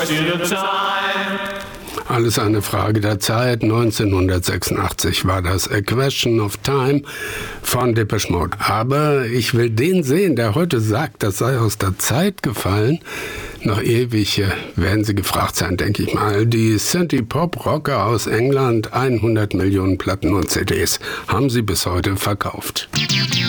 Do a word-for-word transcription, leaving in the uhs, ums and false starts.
Alles eine Frage der Zeit. neunzehnhundertsechsundachtzig war das A Question of Time von Depeche Mode. Aber ich will den sehen, der heute sagt, das sei aus der Zeit gefallen. Noch ewig äh, werden sie gefragt sein, denke ich mal. Die Synthie-Pop-Rocker aus England, hundert Millionen Platten und C Ds haben sie bis heute verkauft.